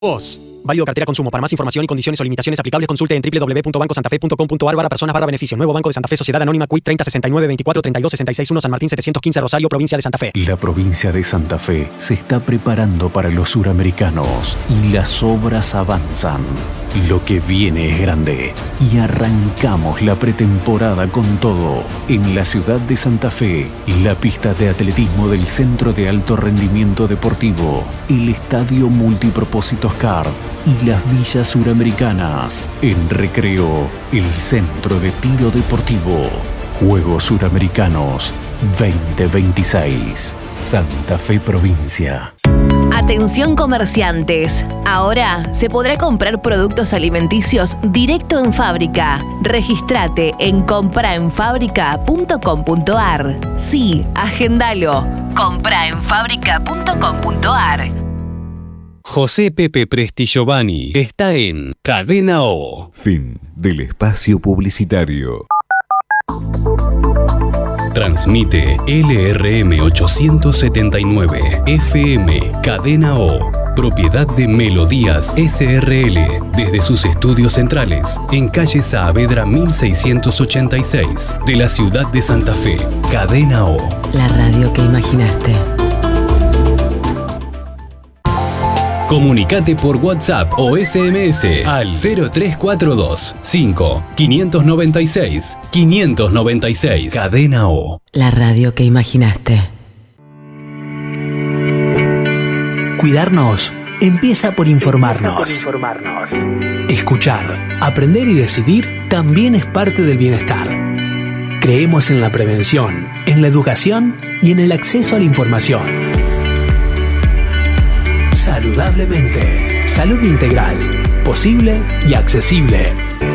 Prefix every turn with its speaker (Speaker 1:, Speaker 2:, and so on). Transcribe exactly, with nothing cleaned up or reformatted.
Speaker 1: Vos. Válido cartera consumo. Para más información y condiciones o limitaciones aplicables consulte en doble u doble u doble u punto banco santa fe punto com punto a r barra personas barra beneficio. Nuevo Banco de Santa Fe Sociedad Anónima Q I C treinta sesenta y nueve veinticuatro treinta y dos sesenta y seis uno San Martín setecientos quince Rosario Provincia de Santa Fe.
Speaker 2: La provincia de Santa Fe se está preparando para los suramericanos y las obras avanzan. Lo que viene es grande y arrancamos la pretemporada con todo. En la ciudad de Santa Fe, la pista de atletismo del Centro de Alto Rendimiento Deportivo, el Estadio Multipropósitos C A R y las villas suramericanas. En Recreo, el Centro de Tiro Deportivo. Juegos Suramericanos veinte veintiséis. Santa Fe Provincia.
Speaker 3: Atención comerciantes, ahora se podrá comprar productos alimenticios directo en fábrica. Regístrate en compra en fábrica punto com punto a r. Sí, agendalo. compra en fábrica punto com punto a r.
Speaker 4: José Pepe Presti Giovanni está en Cadena O.
Speaker 5: Fin del espacio publicitario.
Speaker 4: Transmite L R M ochocientos setenta y nueve F M Cadena O, propiedad de Melodías S R L, desde sus estudios centrales en calle Saavedra mil seiscientos ochenta y seis de la ciudad de Santa Fe. Cadena O.
Speaker 6: La radio que imaginaste.
Speaker 4: Comunicate por WhatsApp o S M S al cero tres cuatro dos cinco cinco nueve seis cinco nueve seis. Cadena O.
Speaker 6: La radio que imaginaste.
Speaker 7: Cuidarnos empieza por informarnos. Empieza por informarnos. Escuchar, aprender y decidir también es parte del bienestar. Creemos en la prevención, en la educación y en el acceso a la información. Saludablemente. Salud integral, posible y accesible.